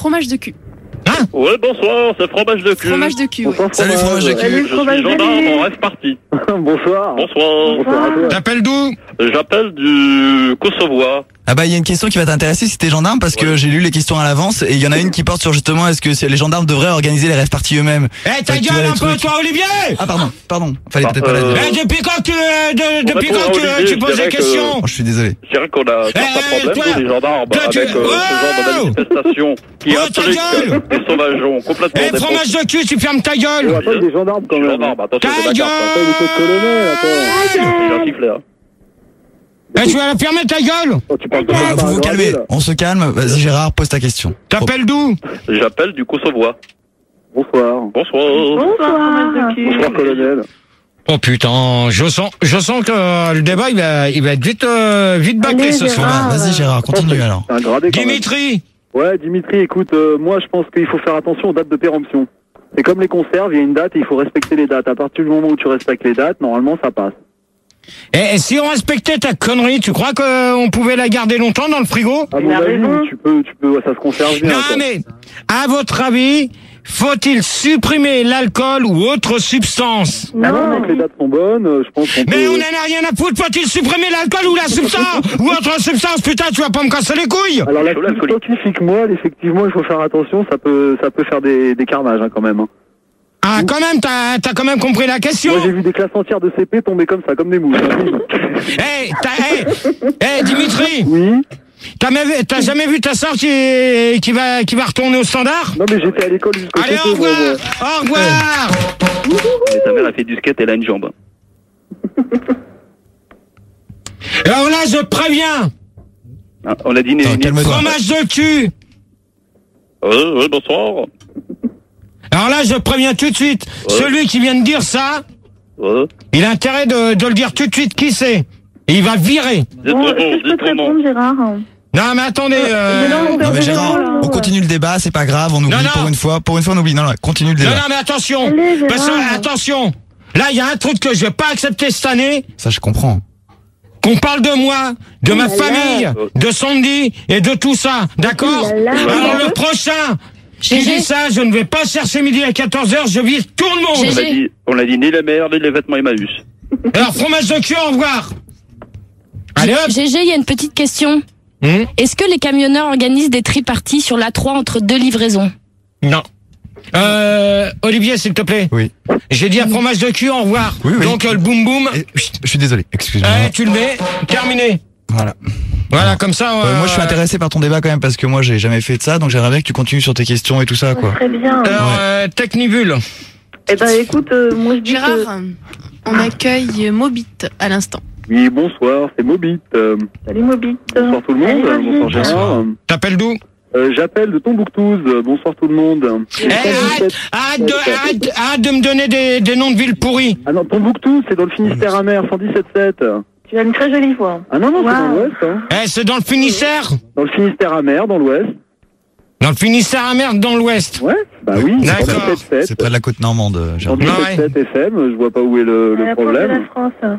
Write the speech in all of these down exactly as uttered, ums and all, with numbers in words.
Fromage de cul. Hein? Ouais, bonsoir, c'est fromage de cul. Fromage de cul, oui. Salut fromage de cul. Je suis gendarme en rêve parti. Bonsoir. Bonsoir. Bonsoir à toi. T'appelles d'où? J'appelle du Kosovo. Ah bah il y a une question qui va t'intéresser si t'es gendarme parce que Ouais. j'ai lu les questions à l'avance et il y en a une qui porte sur justement est-ce que les gendarmes devraient organiser les rêves parties eux-mêmes. Eh, ta Ouais, tu gueule vois, un les peu, trucs. toi, Olivier! Ah pardon, pardon, fallait Ah, peut-être pas la euh, dire. Eh, depuis quand tu, euh, de- depuis répond quand à tu, Olivier, tu je poses des dirais que- questions? Oh, je suis désolé. Je dirais qu'on a certains Eh, problèmes, toi, nous, les gendarmes, toi, tu- avec euh, Wow. ce genre de manifestation qui Oh, ta implique gueule. des sauvageons complètement Eh, fromage de cul, tu fermes ta Oh, gueule! attends, il est gendarme quand même. Gendarme, attention, Ta c'est la carte. Attends, il est pas de colonel, attends. J'ai un sifflet, hein. Eh, tu vas la fermer ta gueule! Oh, tu parles de Bon, gendarme, vous vous regardez, calmez, là. on se calme. Vas-y Gérard, pose ta question. T'appelles d'où? J'appelle du Kosovo. Bonsoir. Bonsoir. Bonsoir, colonel. Oh putain, je sens, je sens que euh, le débat il va, il va être vite, euh, vite bâclé Allez, ce soir. Gérard. Bah, vas-y Gérard, continue alors. C'est un gradé quand même. Dimitri! Ouais, Dimitri, écoute, euh, moi je pense qu'il faut faire attention aux dates de péremption. C'est comme les conserves, il y a une date et il faut respecter les dates. À partir du moment où tu respectes les dates, normalement ça passe. Et, et si on respectait ta connerie, tu crois qu'on pouvait la garder longtemps dans le frigo? À mon avis, tu peux, tu peux, ouais, ça se conserve bien. Non quoi. mais, à votre avis, faut-il supprimer l'alcool ou autre substance? Ah non, non, que les dates sont bonnes, euh, je pense qu'on Mais peut... on en a rien à foutre, faut-il supprimer l'alcool ou la substance? Ou autre substance? Putain, tu vas pas me casser les couilles! Alors la Chaud, l'alcoolique. toxique moelle, effectivement, il faut faire attention, ça peut, ça peut faire des, des carnages hein, quand même. Hein. Ah, quand même, t'as, t'as quand même compris la question? Moi j'ai vu des classes entières de C P tomber comme ça, comme des mouches. hein. Hey, t'as, hey, hey, Dimitri, Oui. t'as, jamais- t'as jamais vu ta sœur qui, qui va, qui va retourner au standard? Non mais j'étais à l'école jusqu'au Allez, C P. au moi, revoir! moi. Au revoir! Mais sa mère a fait du skate, elle a une jambe. Alors là, je préviens, Ah, on a dit une... Attends, une- calme-toi. fromage de cul! Ouais, ouais, bonsoir. Alors là, je préviens tout de suite, Ouais. celui qui vient de dire ça, Ouais. il a intérêt de, de le dire tout de suite qui c'est. Et il va virer. Dites Bon, mon est-ce que nom, je peux dites te mon nom. répondre, Gérard? Non, mais attendez, euh... non, Non mais Gérard, on continue le débat, c'est pas grave, on oublie Non, non. pour une fois. Pour une fois on oublie, non, non, continue le non, débat. non, mais attention. Allez, Gérard. Parce que, attention. Là, il y a un truc que je vais pas accepter cette année. Ça je comprends. Qu'on parle de moi, de ma là là. famille, de Sandy et de tout ça. D'accord? Oh là là. Alors le prochain qui G G. dit ça, je ne vais pas chercher midi à quatorze heures, je vise tout le On monde. G G. a dit, on a dit ni les mères, ni les vêtements Emmaüs. Alors, fromage de cul, au revoir. Allez hop. G G, il y a une petite question. Hum, Est-ce que les camionneurs organisent des triparties sur l'A trois entre deux livraisons? non. Euh, Olivier, s'il te plaît. Oui. J'ai dit un fromage de cul, au revoir. Oui, oui. Donc, euh, le boum boum. Et, chut, je suis désolé, excuse-moi. Eh, tu le mets, terminé. Voilà. Voilà, comme ça. Euh, moi je suis intéressé par ton débat quand même parce que moi j'ai jamais fait de ça, donc j'aimerais bien que tu continues sur tes questions et tout ça quoi. Très bien. Alors, euh, Technibule. Eh ben, écoute, euh, moi je dis que... Gérard, on accueille Mobit à l'instant. Oui, bonsoir, c'est Mobit. Euh, Salut, Mobit. bonsoir tout le monde. Allez, vas-y. Bonsoir Gérard. T'appelles d'où? Euh, J'appelle de Tombouctouz. Euh, Bonsoir tout le monde. Eh, arrête, arrête, de, arrête, arrête de me donner des, des noms de villes pourries. Ah non, Tombouctou, c'est dans le Finistère amer, cent dix-sept sept. Tu as une très jolie voix. Ah non, non, c'est Wow. dans l'ouest. Hein. Eh, c'est dans le Finistère? Dans le Finistère amer, dans l'ouest. Dans le Finistère à merde, dans l'ouest. Ouais, bah oui, D'accord. cent dix-sept C'est sept. près de la côte normande, euh, Gérard. cent dix-sept sept F M, je vois pas où est le, À le la porte de problème. la France.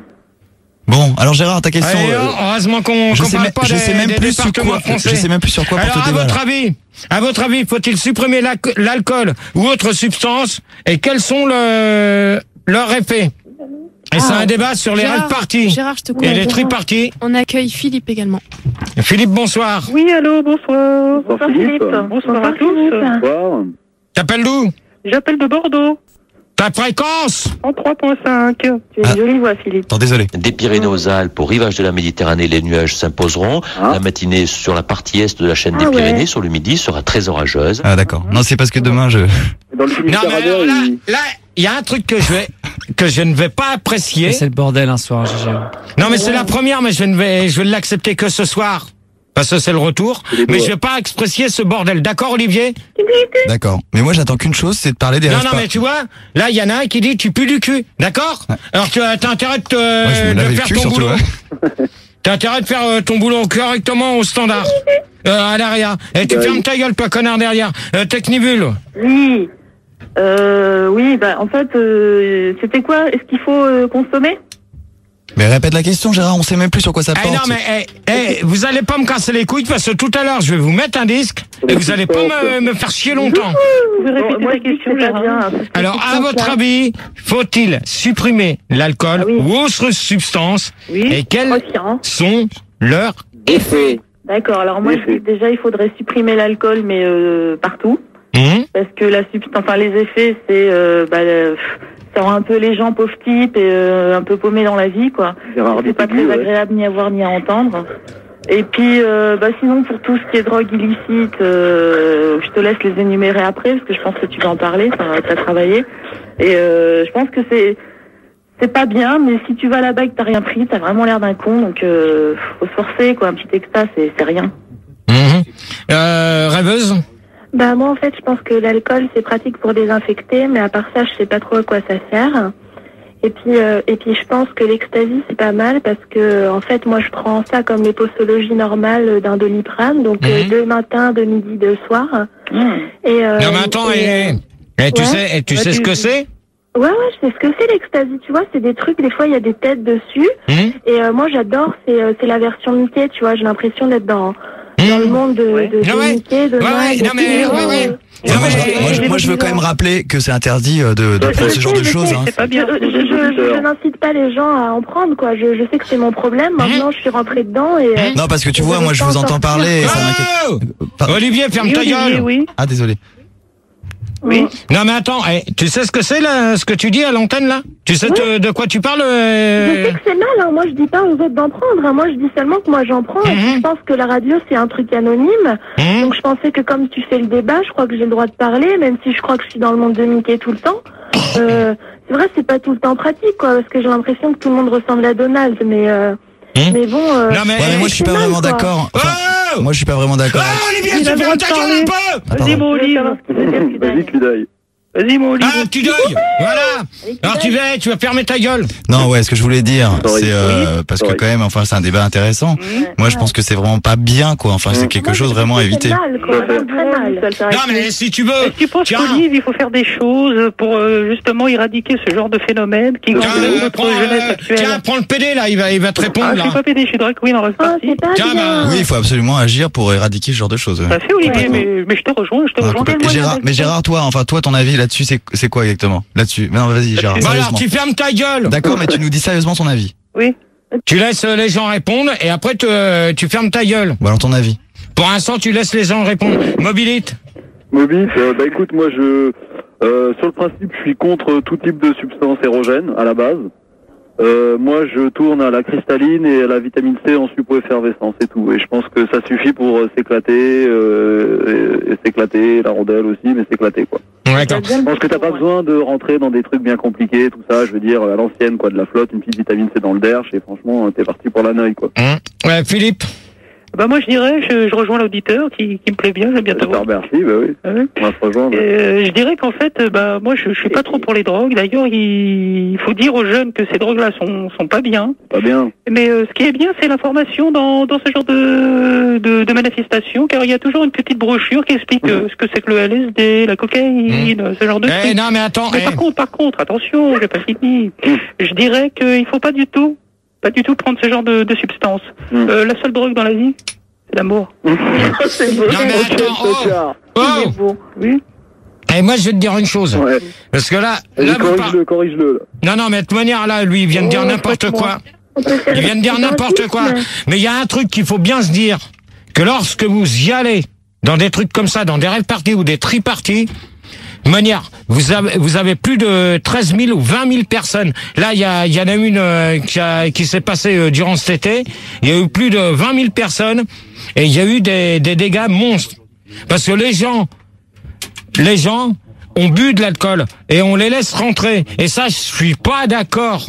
Bon, alors Gérard, ta question. Allez, euh, heureusement qu'on je qu'on sais, parle même, pas je des, sais même des plus sur départements quoi. français. Je sais même plus sur quoi Alors, porter à débat. votre là. avis, à votre avis, faut-il supprimer la- l'alcool ou autre substance et quels sont le, leurs effets? Et c'est un débat sur les Gérard, rêves parties Gérard, je te coupe. et les triparties. On accueille Philippe également. Philippe, bonsoir. Oui, allô, bonsoir. Bonsoir Philippe. Bonsoir à tous. Bonsoir. T'appelles d'où? J'appelle de Bordeaux, Ta fréquence? en trois virgule cinq. Tu as une Ah. jolie voix, Philippe. Attends, désolé. Des Pyrénées aux Alpes au rivage de la Méditerranée, les nuages s'imposeront. Ah. La matinée sur la partie est de la chaîne Ah des ouais. Pyrénées, sur le midi, sera très orageuse. Ah d'accord. Non, c'est parce que demain je. Dans le Non, Finistère mais alors amer, là, il... là, il y a un truc que je vais, que je ne vais pas apprécier. C'est le bordel un soir, G G. Non, mais c'est la première, mais je ne vais, je vais l'accepter que ce soir. Parce que c'est le retour. C'est les Mais doigts. je vais pas apprécier ce bordel. D'accord, Olivier? D'accord. Mais moi j'attends qu'une chose, c'est de parler des Non, rêves non, par- mais tu vois, là, il y en a un qui dit tu pues du cul. D'accord? Ouais. Alors, tu as t'as intérêt de, te, Moi, je me de lavais le faire cul, ton surtout, boulot. ouais. T'as intérêt de faire euh, ton boulot correctement au standard. Euh, à l'arrière. Et tu Bah, fermes oui. ta gueule, toi, connard derrière. Euh, Technibule. Oui. Euh, oui, bah, en fait, euh, c'était quoi? Est-ce qu'il faut euh, consommer? Mais répète la question, Gérard, on sait même plus sur quoi ça Eh porte. non, mais eh, eh, vous allez pas me casser les couilles parce que tout à l'heure, je vais vous mettre un disque et vous allez pas me, me faire chier longtemps. Vous pouvez répéter Moi, la je dis que question, c'est pas Gérard. bien. Alors, à votre avis, faut-il supprimer l'alcool Ah oui. ou autres substances Oui. et quels Conscient. sont leurs Effet. D'accord, alors moi, je dis que déjà, il faudrait supprimer l'alcool, mais euh, partout. Hum Parce que la substance, enfin, les effets, c'est, euh, bah, le- ça rend un peu les gens pauvres types et euh, un peu paumés dans la vie, quoi. Gérard C'est pas Depardieu, très ouais. agréable ni à voir ni à entendre. Et puis, euh, bah, sinon, pour tout ce qui est drogue illicite, euh, je te laisse les énumérer après, parce que je pense que tu vas en parler, tu as travaillé. Et euh, je pense que c'est c'est pas bien, mais si tu vas là-bas et que t'as rien pris, t'as vraiment l'air d'un con, donc euh, faut se forcer, quoi. Un petit extra, c'est c'est rien. Mhm. Euh, rêveuse? Bah moi en fait je pense que l'alcool c'est pratique pour désinfecter, mais à part ça je sais pas trop à quoi ça sert. Et puis euh, et puis je pense que l'ecstasy c'est pas mal parce que en fait moi je prends ça comme les posologies normales d'un Doliprane, donc euh, Mhm. deux matins, deux midi, deux soirs. Et euh, Non, mais attends, et, et, euh, et tu ouais. sais, et tu sais ce que c'est? Ouais ouais je sais ce que c'est l'ecstasy, tu vois, c'est des trucs, des fois il y a des têtes dessus. Hum Et euh, moi j'adore, c'est euh, c'est la version Mickey, tu vois, j'ai l'impression d'être dans dans le monde de, Ouais. de, de Ah ouais. Mickey, de Ouais, Nod, ouais, de non, mais, Pierrot, ouais, ouais. euh, Non, moi, mais- je, moi, je- moi, je veux quand même rappeler que c'est interdit euh, de, de Je prendre ce sais, genre de je choses. sais, Hein. C'est pas Je, bien. je, je, je n'incite pas les gens à en prendre, quoi. Je, je sais que c'est mon problème. Maintenant, je suis rentrée dedans et. euh, Non, parce que tu je vois, veux moi, je pas vous en entends sortir. parler et ça m'inquiète. Oh Pardon. Olivier, ferme Oui, ta Olivier, gueule. oui. Ah, désolé. Oui. Non, mais attends, eh, tu sais ce que c'est, là, ce que tu dis à l'antenne, là? Tu sais de, de quoi tu parles? Je euh sais que c'est mal, hein. Moi je dis pas aux autres d'en prendre, hein. Moi je dis seulement que moi j'en prends, et puis Mhm. je pense que la radio c'est un truc anonyme, Hum donc je pensais que comme tu fais le débat, je crois que j'ai le droit de parler, même si je crois que je suis dans le monde de Mickey tout le temps. Euh, c'est vrai, c'est pas tout le temps pratique, quoi, parce que j'ai l'impression que tout le monde ressemble à Donald, mais euh, Mhm. mais bon. Euh, Non, mais, Ouais, mais moi, je suis pas c'est mal, vraiment quoi. d'accord. Enfin, Oh moi, je suis pas vraiment d'accord. Ah, Olivier, Il a tu le droit fermes de ta gueule un peu! Ah, Vas-y, pardon. mon Je veux Olive. savoir ce qu'il veut dire, Kudaï. Vas-y, Kudaï. Vas-y, mon Olive. Ah, tu deuil! Voilà! Alors, tu vas, tu vas fermer ta gueule. Non, ouais, ce que je voulais dire, Sorry. c'est euh, parce que Sorry. quand même, enfin, c'est un débat intéressant. Mmh. Moi, je pense que c'est vraiment pas bien, quoi. Enfin, c'est quelque Moi, chose je vraiment à trouve que éviter. c'est mal, quoi. Ouais. C'est très mal. Ça le fait Non, arrêter. mais si tu veux. Est-ce que tu penses tiens, qu'Olive, il faut faire des choses pour euh, justement éradiquer ce genre de phénomène qui tiens, embête euh, notre prends, jeunesse euh, actuelle? tiens, prends le P D, là, il va, il va te répondre, Ah, je suis là. pas pédé, je suis drag queen en reste Oh, partie. c'est pas Tiens, bien. bah, Oui, il faut absolument agir pour éradiquer ce genre de choses. ouais. Ça fait Olivier, Complètement. mais, mais je te rejoins, je te Ah, rejoins. complètement. quel moyen Gérard, mais d'action Gérard, toi, enfin, toi, ton avis là-dessus, c'est c'est quoi exactement? Là-dessus. Non, vas-y, Gérard. Bon, alors, Sérieusement. tu fermes ta gueule. D'accord, mais tu nous dis sérieusement ton avis. Oui. Tu laisses euh, les gens répondre et après, tu, euh, tu fermes ta gueule. Ou alors ton avis. Pour l'instant, tu laisses les gens répondre. Mobilite. Mobile, euh, bah écoute, moi je, euh, sur le principe, je suis contre tout type de substance érogène à la base. Euh, moi, je tourne à la cristalline et à la vitamine C en supo-effervescent, c'est tout. Et je pense que ça suffit pour euh, s'éclater, euh, et, et s'éclater, la rondelle aussi, mais s'éclater quoi. D'accord. Je pense que t'as pas besoin de rentrer dans des trucs bien compliqués, tout ça. Je veux dire à l'ancienne quoi, de la flotte, une petite vitamine C dans le derche et franchement, t'es parti pour la neuille quoi. Hum. Ouais, Philippe. Bah moi je dirais, je, je rejoins l'auditeur qui, qui me plaît bien, j'aime bien Je te te voir. remercie, bah oui. Ah oui. On va se rejoindre. Euh, je dirais qu'en fait, euh, bah moi je, je suis pas trop pour les drogues. D'ailleurs, il, il faut dire aux jeunes que ces drogues-là sont sont pas bien. Pas bien. Mais euh, ce qui est bien, c'est l'information dans dans ce genre de de, de manifestations, car il y a toujours une petite brochure qui explique euh, ce que c'est que le L S D, la cocaïne, ce genre de Eh, trucs. non, mais attends. Mais eh. par contre, par contre, attention, j'ai pas fini. Je dirais qu'il faut pas du tout, pas du tout prendre ce genre de, de substances. Mm. Euh, la seule drogue dans la vie, c'est l'amour. C'est beau. Non, mais attends. Oh, Il oh. est beau. Oui. Et moi, je vais te dire une chose. Ouais. Parce que là, Vas-y, là vous par- corrige-le, corrige-le. là. non, non, mais de toute manière, là, lui, il vient de dire Oh, n'importe faites-moi. quoi. On peut faire Il vient de dire des n'importe quoi. identismes. Mais il y a un truc qu'il faut bien se dire, que lorsque vous y allez, dans des trucs comme ça, dans des rêves parties ou des tri-parties, de manière, vous avez, vous avez plus de treize mille ou vingt mille personnes. Là, il y, a, il y en a une euh, qui, a- qui s'est passée euh, durant cet été. Il y a eu plus de vingt mille personnes et il y a eu des, des dégâts monstres. Parce que les gens, les gens ont bu de l'alcool et on les laisse rentrer. Et ça, je suis pas d'accord.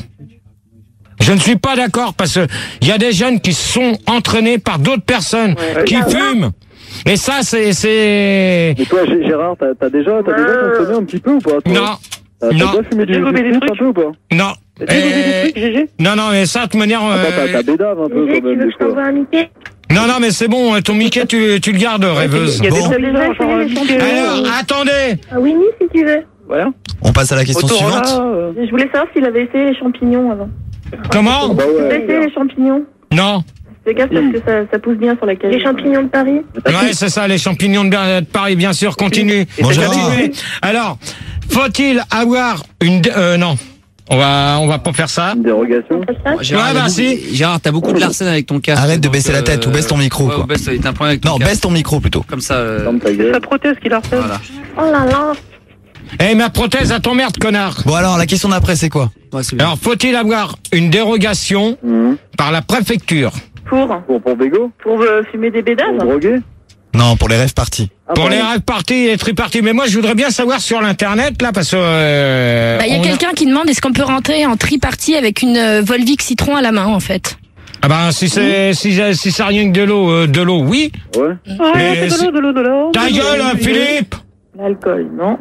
Je ne suis pas d'accord parce que il y a des jeunes qui sont entraînés par d'autres personnes qui fument. Et ça, c'est, c'est, Et toi, G- Gérard, t'as t'as déjà, t'as déjà consommé un petit peu ou pas toi non, T'as t'as non. déjà fumé du J'ai gobé des du strip un trucs. peu ou pas non. T'as déjà goûté Euh, des trucs, Gégé? non, non, mais ça, de toute manière, Attends, t'as euh, t'as bédave un peu Gégé, quand tu même veux des que je fois. t'envoie un Mickey? non, non, mais c'est bon, ton Mickey, tu, tu le gardes, rêveuse. Il y a des Bon. trucs Déjà bizarres, essayé genre les Mickey, champignons. euh, Alors, attendez. Ah, Winnie, si tu veux. Voilà. On passe à la question Autorola, suivante. euh, Je voulais savoir s'il avait essayé les champignons avant. Comment? Bah Tu ouais. sais, les champignons. Non. Fais gaffe parce que ça, ça pousse bien sur la cage. Les champignons de Paris. Ouais, c'est ça, les champignons de Ber- de Paris, bien sûr. Continue. Bon, Gérard. Continuez. Alors, faut-il avoir une... dé- Euh, non. On va, on va pas faire ça. Une dérogation. Gérard, Ouais, il y a bah, beaucoup- si. Gérard, t'as beaucoup de larcène avec ton casque. Arrête de donc, baisser la tête ou baisse ton micro, ouais, quoi. ou baisse, t'as un problème avec ton Non, casque. baisse ton micro plutôt. Comme ça. euh, Ferme ta C'est gueule. sa prothèse qui harcèle. Voilà. Oh là là. Eh, ma prothèse à ton merde, connard. Bon alors, la question d'après, c'est quoi? Ouais, c'est bien. Alors, faut-il avoir une dérogation Mmh. par la préfecture Pour Pour, pour Bégo? Pour euh, fumer des bédaves. Pour droguer? Non, pour les rêves partis. Ah, pour pardon. les rêves parties et les triparties? Mais moi, je voudrais bien savoir sur l'internet, là, parce que... euh, Bah, il y a on quelqu'un qui demande est-ce qu'on peut rentrer en tripartie avec une euh, Volvic Citron à la main, en fait. Ah ben, si c'est, si, si c'est rien que de l'eau, euh, de l'eau, oui. Ouais. Ah, Mais c'est de l'eau, de l'eau, de l'eau. Ta gueule, hein, Philippe! L'alcool, non.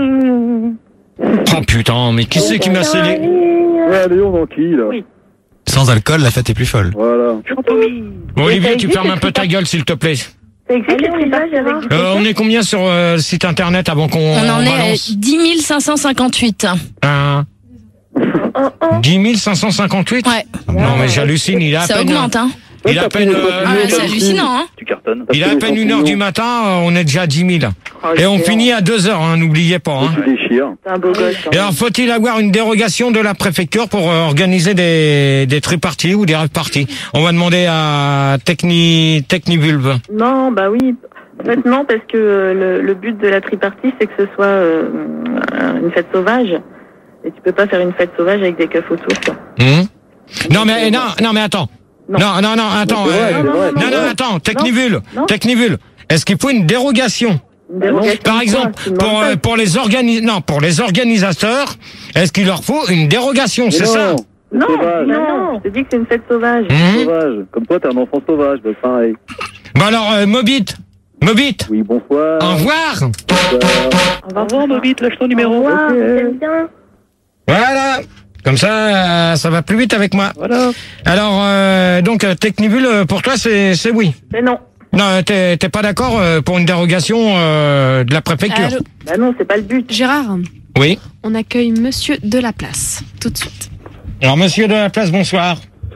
Oh putain, mais qui c'est qui m'a scellé? Ouais, Léon, dans qui, là? Oui. Sans alcool, la fête est plus folle. Voilà. Bon, Olivier, ça tu existe, fermes un les peu ta gueule, s'il te plaît. Ça existe Allez, les on y va, triparties Gérard. avec du Euh, on est combien sur euh, le site internet avant qu'on On en est à balance dix mille cinq cent cinquante-huit. Hein Oh, oh. dix mille cinq cent cinquante-huit? Ouais, Non, mais j'hallucine, il a à ça peine... augmente, hein. Il a à peine... euh, Ah, c'est hallucinant, hein. Tu cartonnes. il a à peine une heure du matin, euh, on est déjà à dix mille. Et on finit à deux heures, hein, n'oubliez pas. Hein. Tu déchires. C'est un beau gosse. Et alors, faut-il avoir une dérogation de la préfecture pour euh, organiser des, des triparties ou des rêves parties? On va demander à Techni, Technivulve. Non, bah oui. En fait, non, parce que euh, le, le but de la tripartie, c'est que ce soit euh, une fête sauvage. Et tu peux pas faire une fête sauvage avec des keufs autour, quoi. Hum non, mais, non, non, mais attends. Non. Non, non, non, attends. C'est vrai, euh, c'est vrai, non, c'est non, vrai. attends, Technivule. Non. Technivule. Est-ce qu'il faut une dérogation? Une dérogation Par de exemple, quoi? Tu demandes pour, pas. euh, pour les organi non, pour les organisateurs, est-ce qu'il leur faut une dérogation? Mais C'est non, ça? c'est Non, sauvage. non, je te dis que c'est une fête sauvage. Hum Sauvage. Comme toi, t'es un enfant sauvage, bah pareil. Bon alors, euh, Mobit. Mobit. Oui, bonsoir. Au revoir. Bonsoir. On va Au revoir, Mobit, lâche ton numéro. Wow, Ok. j'aime bien. Voilà. Comme ça, euh, ça va plus vite avec moi. Voilà. Alors, euh, donc, euh, Technivule, euh, pour toi, c'est c'est oui. Mais non. Non, t'es t'es pas d'accord euh, pour une dérogation euh, de la préfecture? Allô, Bah non, c'est pas le but. Gérard, Oui. on accueille Monsieur de la Place, tout de suite. Alors, monsieur de la place, bonsoir.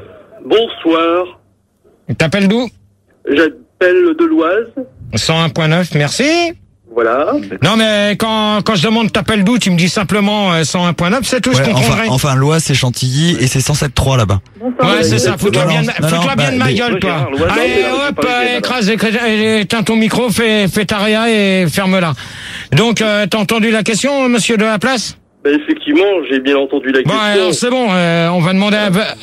Bonsoir, T'appelles d'où? j'appelle de l'Oise, cent un point neuf, merci. voilà. Non, mais quand, quand je demande t'appelles d'où, tu me dis simplement euh, cent un point neuf, c'est tout, je Ouais, enfin, comprendrai. enfin, l'Oise, c'est Chantilly et c'est cent sept trois là-bas. Bonsoir. Ouais, c'est ça, fous-toi Non, bien, de- non, non, fous-toi non, bien de bah, ma mais- gueule, Ouais, toi. Gérard, l'Oise, Allez, non, c'est hop, pas le euh, week-end, écrase, écrase, euh, éteins ton micro, fais, fais ta réa et ferme-la. Donc, euh, t'as entendu la question, monsieur de la place? Ben, effectivement, j'ai bien entendu la Bon, question. alors c'est bon, euh, on va demander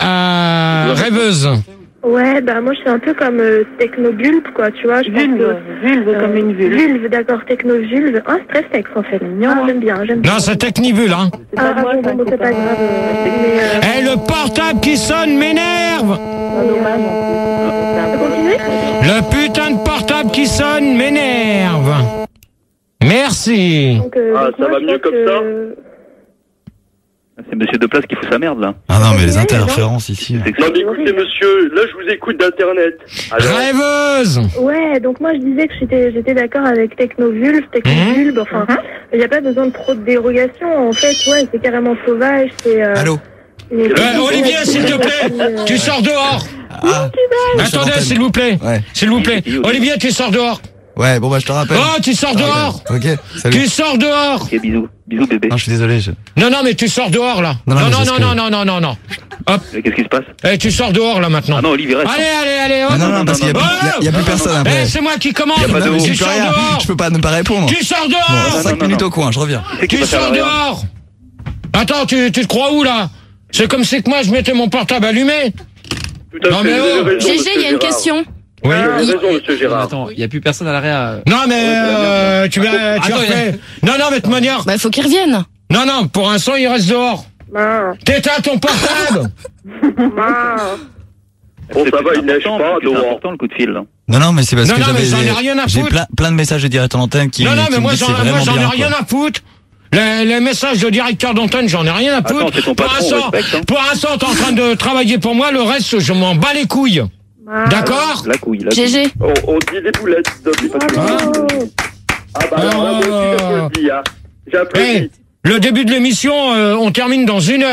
à, à Rêveuse. Ouais, bah moi je suis un peu comme euh, technobulbe, quoi, tu vois. Je pense Vulve, que- vulve Euh, comme une vulve. Vulve, d'accord, technovulve. Ah, c'est très sexe en fait. Ah, j'aime bien, j'aime bien. Non, c'est Technivule, hein. C'est Ah, pas moi, ah, bon, ça, bon, c'est c'est pas pas- grave. euh, mais, euh, Eh, le portable qui sonne m'énerve. pas dommage, en on peut plus. continuer Le putain de portable qui sonne m'énerve. Merci. Donc, euh, Ah, donc ça moi, va je mieux pense comme ça que- C'est monsieur de place qui fout sa merde, là. Ah non, mais les Ouais, interférences ici. C'est que Non, mais écoutez, monsieur, là, je vous écoute d'Internet. Alors, Rêveuse. Ouais, donc moi je disais que j'étais j'étais d'accord avec technovulve, technovulbe, enfin, il n'y a pas besoin de trop de dérogations. En fait, ouais, c'est carrément sauvage, c'est... Euh, Allô? c'est- Euh, Olivier, s'il te plaît, Euh, tu sors dehors. Ah, Attendez, s'il vous plaît. Ouais. S'il vous plaît. Olivier, tu sors dehors. Ouais, bon bah je te rappelle. Oh, tu sors dehors. Ok, salut. Tu sors dehors. Ok, bisous. Bisous, bébé. Non, je suis désolé. Je... Non, non, mais tu sors dehors, là. Non, non, Non, mais non, c'est ce non, que- non, non, non, non, non. Hop. Mais Qu'est-ce qui se passe? Eh, tu sors dehors, là, maintenant. Ah non, Olivier, reste. Allez, allez, allez, hop. Non, non, non, parce qu'il y a, non, plus- non, il y a- il y a plus personne après. Eh, c'est moi qui commande. Y a pas de Non, mais haut. j'y Tu peux sors rien. dehors. Je peux pas ne pas répondre. Tu sors Bon, dehors. cinq non, minutes non. au coin, je reviens. C'est qui Tu va faire sors rien. dehors. Attends, tu, tu te crois où, là? C'est comme si que moi, je mettais mon portable allumé. tout à Non, fait, mais vous avez oh. raison, G G, monsieur il y a une Gérard. question. Oui. Vous avez raison, monsieur Non, Gérard. attends, il y a plus personne à l'arrière. Non, mais euh, tu vas, tu Attends, refais. Non, non, mais de toute manière. Bah, faut qu'il revienne. Non, non, pour l'instant, il reste dehors. mince, T'éteins ton portable. mince. Bon, ça va, il neige important, pas, parce que C'est dehors. important, le coup de fil, là. Non, non, mais c'est parce Non, que non, mais j'avais j'en ai rien à j'ai foutre. plein, plein de messages de direct en antenne qui, Non, non, qui mais me moi, disent j'en, c'est moi, vraiment j'en ai bien, rien quoi. à foutre. Les, les messages de directeur d'antenne, j'en ai rien à foutre. Attends, c'est ton pour patron, l'instant, respecte, hein. pour l'instant, t'es en train de travailler pour moi. Le reste, je m'en bats les couilles. D'accord? La couille, la G couille. G. On, on dit des boulettes, donc c'est pas tout. Ah bah alors là, moi aussi, je peux le dire. J'ai Eh, applaudi. le début de l'émission, euh, on termine dans une heure.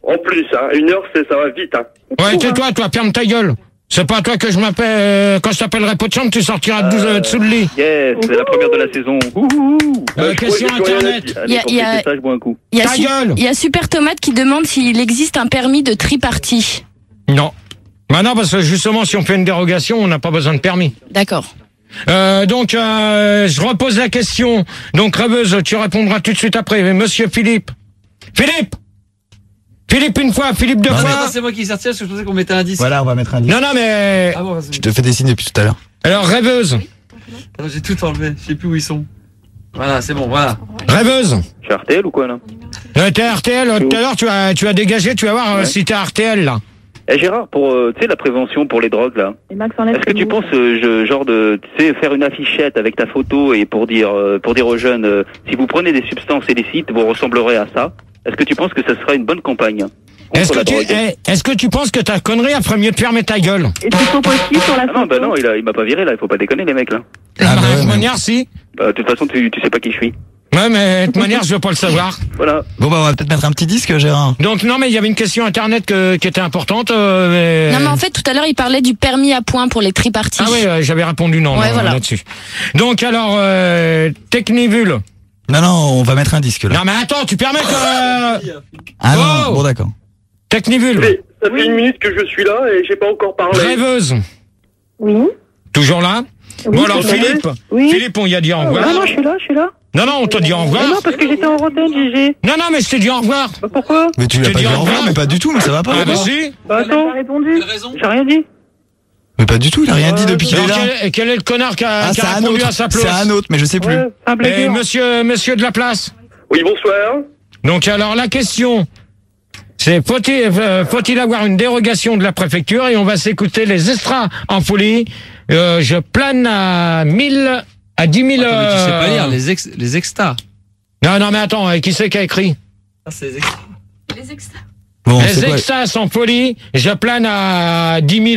En plus, hein, une heure, c'est, ça va vite. Hein. Ouais, tais-toi, toi, ferme ta gueule. C'est pas à toi que je m'appelle. Euh, quand je t'appellerai pot de chambre, tu sortiras de Euh, dessous le lit. Yes, c'est la première de la saison. Ouhou. Euh, je question crois- je crois internet. qu'il y en a- Il y a- Allez, pour il y a- fêter ça, je bois un coup. Il y a, Ta Su- gueule. il y a Super Tomate qui demande s'il existe un permis de tripartie. Non. Bah non, parce que justement, si on fait une dérogation, on n'a pas besoin de permis. D'accord. Euh, donc, euh, je repose la question. Donc, rêveuse, tu répondras tout de suite après. Monsieur Philippe. Philippe Philippe une fois, Philippe deux Non, fois. Ah, c'est moi qui sortais parce que je pensais qu'on mettait un disque. Voilà, on va mettre un disque. Non, non, mais... Ah bon, vas-y. Je te fais des signes depuis tout à l'heure. Alors, rêveuse. Attends, j'ai tout enlevé. Je sais plus où ils sont. Voilà, c'est bon, voilà. Rêveuse. Je suis R T L ou quoi, là? Euh, t'es R T L, euh, tout à l'heure, tu as, tu as dégagé, tu vas voir euh, Ouais. si t'es R T L, là. Eh Gérard, pour, euh, tu sais, la prévention pour les drogues, là. Et Max enlève Est-ce que ses tu boules. penses, euh, je- genre de, tu sais, faire une affichette avec ta photo et pour dire, euh, pour dire aux jeunes, euh, si vous prenez des substances illicites, vous ressemblerez à ça. Est-ce que tu penses que ce sera une bonne campagne Est-ce contre que, la tu, drogue? eh, est-ce que tu penses que ta connerie, elle ferait mieux de fermer ta gueule? Et tu faut aussi sur la Ah photo. non, bah non, il, a, il m'a pas viré, là. Il faut pas déconner, les mecs, là. Ah, bah de ouais, toute mais- manière, si. Bah, de toute façon, tu, tu sais pas qui je suis. Ouais, mais de toute manière, je veux pas le savoir. Voilà. Bon, bah, on va peut-être mettre un petit disque, Gérard. Donc, non, mais il y avait une question internet que, qui était importante. Euh, mais... Non, mais en fait, tout à l'heure, il parlait du permis à points pour les triparties. Ah oui, euh, j'avais répondu non, Ouais, non, voilà. là-dessus. Donc, alors, euh, Technivule. Non, non, on va mettre un disque, là. Non, mais attends, tu permets que... Ah Oh non, bon, d'accord. Technivule. Mais ça fait une minute que je suis là et j'ai pas encore parlé. Rêveuse. Oui. Toujours là? Oui, Bon, alors, je suis là. Philippe. Oui. Philippe, on y a dit au revoir. Non, non, je suis là, je suis là. Non, non, on t'a dit au revoir. Ah non, parce que j'étais en antenne, Gégé. Non, non, mais je t'ai dit au revoir. Bah pourquoi? Mais tu Je l'as te pas dis dit au au revoir, revoir. mais pas du tout, mais ça va pas. Ah, bah d'abord. si. Bah Il a attends, pas répondu. raison. j'ai rien dit. Mais pas du tout, il a rien dit depuis qu'il est Alors, là. quel, quel est le connard qui a, Ah, qui c'est a un répondu autre. à sa place? C'est un autre, mais je sais plus. Ouais, un Eh, blagueur. monsieur, monsieur de la place. Oui, bonsoir. Donc, alors, la question, c'est faut-il, euh, faut-il avoir une dérogation de la préfecture? Et on va s'écouter les extras en folie. Euh, je plane à mille, à dix mille. Attends, mais tu sais pas euh, lire les ex, les extas. Non, non, mais attends, euh, qui c'est qui a écrit? Ah, c'est les extas. Les extras. Bon, Les c'est quoi extas en folie, je plane à dix mille.